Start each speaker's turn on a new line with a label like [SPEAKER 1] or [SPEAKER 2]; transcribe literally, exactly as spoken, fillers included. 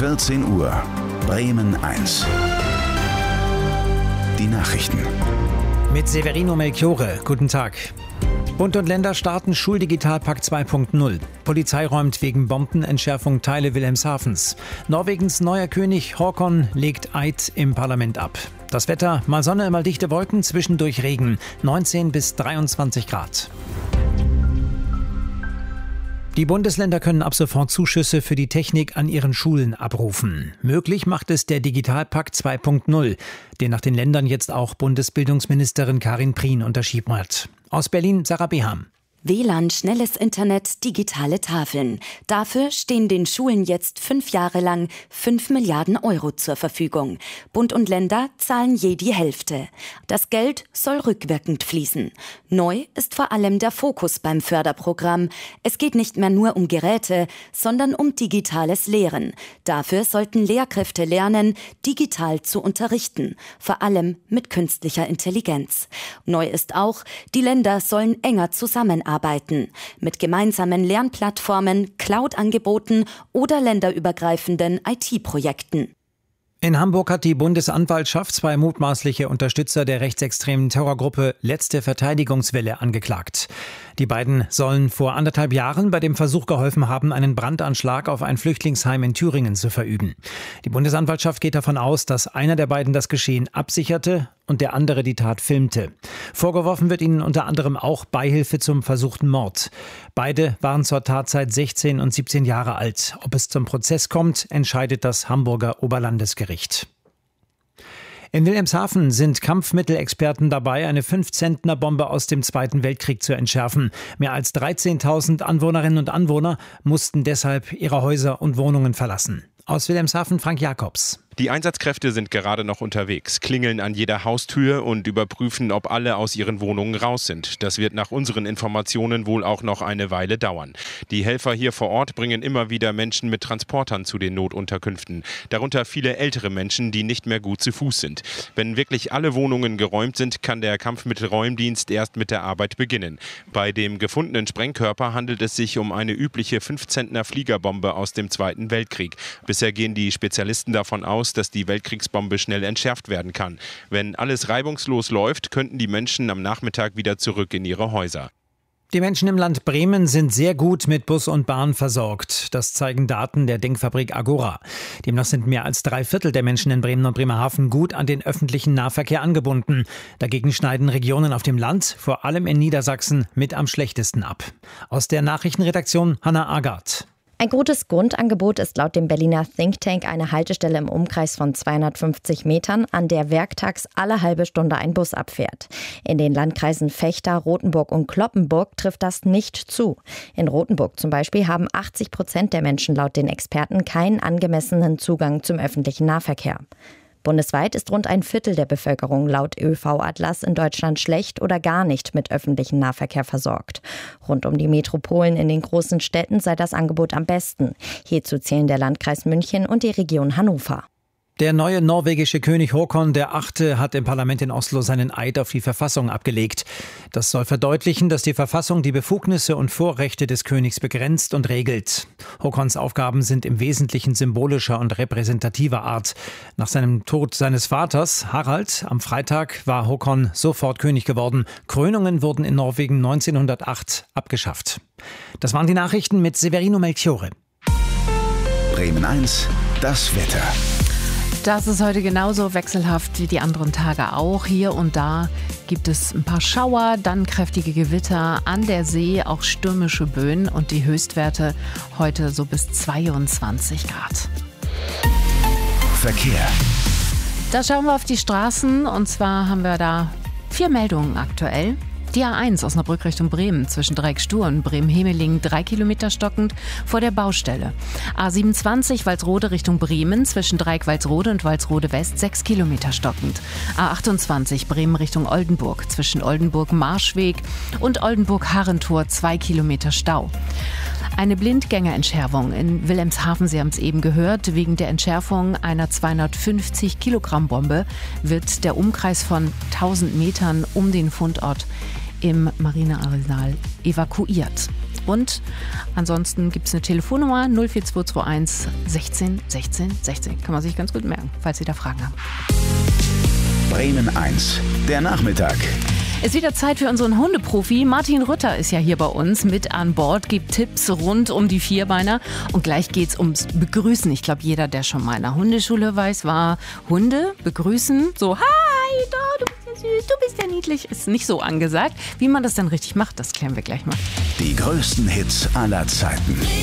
[SPEAKER 1] vierzehn Uhr, Bremen eins. Die Nachrichten.
[SPEAKER 2] Mit Severino Melchiorre. Guten Tag. Bund und Länder starten Schuldigitalpakt zwei Punkt null. Polizei räumt wegen Bombenentschärfung Teile Wilhelmshavens. Norwegens neuer König Håkon legt Eid im Parlament ab. Das Wetter, mal Sonne, mal dichte Wolken, zwischendurch Regen. neunzehn bis dreiundzwanzig Grad. Die Bundesländer können ab sofort Zuschüsse für die Technik an ihren Schulen abrufen. Möglich macht es der Digitalpakt zwei Punkt null, den nach den Ländern jetzt auch Bundesbildungsministerin Karin Prien unterschrieben hat. Aus Berlin, Sarah Beham.
[SPEAKER 3] W L A N, schnelles Internet, digitale Tafeln. Dafür stehen den Schulen jetzt fünf Jahre lang fünf Milliarden Euro zur Verfügung. Bund und Länder zahlen je die Hälfte. Das Geld soll rückwirkend fließen. Neu ist vor allem der Fokus beim Förderprogramm. Es geht nicht mehr nur um Geräte, sondern um digitales Lehren. Dafür sollten Lehrkräfte lernen, digital zu unterrichten, vor allem mit künstlicher Intelligenz. Neu ist auch, die Länder sollen enger zusammenarbeiten. Arbeiten. Mit gemeinsamen Lernplattformen, Cloud-Angeboten oder länderübergreifenden I T-Projekten.
[SPEAKER 2] In Hamburg hat die Bundesanwaltschaft zwei mutmaßliche Unterstützer der rechtsextremen Terrorgruppe Letzte Verteidigungswelle angeklagt. Die beiden sollen vor anderthalb Jahren bei dem Versuch geholfen haben, einen Brandanschlag auf ein Flüchtlingsheim in Thüringen zu verüben. Die Bundesanwaltschaft geht davon aus, dass einer der beiden das Geschehen absicherte und der andere die Tat filmte. Vorgeworfen wird ihnen unter anderem auch Beihilfe zum versuchten Mord. Beide waren zur Tatzeit sechzehn und siebzehn Jahre alt. Ob es zum Prozess kommt, entscheidet das Hamburger Oberlandesgericht. In Wilhelmshaven sind Kampfmittelexperten dabei, eine fünf-Zentner-Bombe aus dem Zweiten Weltkrieg zu entschärfen. Mehr als dreizehntausend Anwohnerinnen und Anwohner mussten deshalb ihre Häuser und Wohnungen verlassen. Aus Wilhelmshaven Frank Jakobs.
[SPEAKER 4] Die Einsatzkräfte sind gerade noch unterwegs, klingeln an jeder Haustür und überprüfen, ob alle aus ihren Wohnungen raus sind. Das wird nach unseren Informationen wohl auch noch eine Weile dauern. Die Helfer hier vor Ort bringen immer wieder Menschen mit Transportern zu den Notunterkünften. Darunter viele ältere Menschen, die nicht mehr gut zu Fuß sind. Wenn wirklich alle Wohnungen geräumt sind, kann der Kampfmittelräumdienst erst mit der Arbeit beginnen. Bei dem gefundenen Sprengkörper handelt es sich um eine übliche fünf-Zentner Fliegerbombe aus dem Zweiten Weltkrieg. Bisher gehen die Spezialisten davon aus, dass die Weltkriegsbombe schnell entschärft werden kann. Wenn alles reibungslos läuft, könnten die Menschen am Nachmittag wieder zurück in ihre Häuser.
[SPEAKER 2] Die Menschen im Land Bremen sind sehr gut mit Bus und Bahn versorgt. Das zeigen Daten der Denkfabrik Agora. Demnach sind mehr als drei Viertel der Menschen in Bremen und Bremerhaven gut an den öffentlichen Nahverkehr angebunden. Dagegen schneiden Regionen auf dem Land, vor allem in Niedersachsen, mit am schlechtesten ab. Aus der Nachrichtenredaktion Hannah Agard.
[SPEAKER 5] Ein gutes Grundangebot ist laut dem Berliner Think Tank eine Haltestelle im Umkreis von zweihundertfünfzig Metern, an der werktags alle halbe Stunde ein Bus abfährt. In den Landkreisen Vechta, Rothenburg und Cloppenburg trifft das nicht zu. In Rothenburg zum Beispiel haben achtzig Prozent der Menschen laut den Experten keinen angemessenen Zugang zum öffentlichen Nahverkehr. Bundesweit ist rund ein Viertel der Bevölkerung laut ÖV-Atlas in Deutschland schlecht oder gar nicht mit öffentlichem Nahverkehr versorgt. Rund um die Metropolen in den großen Städten sei das Angebot am besten. Hierzu zählen der Landkreis München und die Region Hannover.
[SPEAKER 2] Der neue norwegische König Håkon der Achte hat im Parlament in Oslo seinen Eid auf die Verfassung abgelegt. Das soll verdeutlichen, dass die Verfassung die Befugnisse und Vorrechte des Königs begrenzt und regelt. Håkons Aufgaben sind im Wesentlichen symbolischer und repräsentativer Art. Nach seinem Tod seines Vaters, Harald, am Freitag war Håkon sofort König geworden. Krönungen wurden in Norwegen neunzehnhundertacht abgeschafft. Das waren die Nachrichten mit Severino Melchiorre.
[SPEAKER 1] Bremen eins, das Wetter.
[SPEAKER 6] Das ist heute genauso wechselhaft wie die anderen Tage auch. Hier und da gibt es ein paar Schauer, dann kräftige Gewitter, an der See auch stürmische Böen und die Höchstwerte heute so bis zweiundzwanzig Grad.
[SPEAKER 1] Verkehr.
[SPEAKER 6] Da schauen wir auf die Straßen und zwar haben wir da vier Meldungen aktuell. Die A eins Osnabrück Richtung Bremen zwischen Dreieckstuhr und Bremen-Hemeling drei Kilometer stockend vor der Baustelle. A siebenundzwanzig Walsrode Richtung Bremen zwischen Dreieck-Walsrode und Walsrode West sechs Kilometer stockend. A achtundzwanzig Bremen Richtung Oldenburg zwischen Oldenburg-Marschweg und Oldenburg-Harrentor zwei Kilometer Stau. Eine Blindgängerentschärfung in Wilhelmshaven, Sie haben es eben gehört, wegen der Entschärfung einer zweihundertfünfzig Kilogramm Bombe wird der Umkreis von tausend Metern um den Fundort im Marineareal evakuiert. Verkehrsbund. Ansonsten gibt es eine Telefonnummer null vier zwei zwei eins sechzehn sechzehn sechzehn. Kann man sich ganz gut merken, falls Sie da Fragen haben.
[SPEAKER 1] Bremen eins, der Nachmittag.
[SPEAKER 6] Es ist wieder Zeit für unseren Hundeprofi. Martin Rütter ist ja hier bei uns mit an Bord, gibt Tipps rund um die Vierbeiner. Und gleich geht's ums Begrüßen. Ich glaube, jeder, der schon mal in der Hundeschule weiß, war Hunde begrüßen. So, hi, da, du bist ja süß, du bist ja niedlich. Ist nicht so angesagt. Wie man das dann richtig macht, das klären wir gleich mal.
[SPEAKER 1] Die größten Hits aller Zeiten.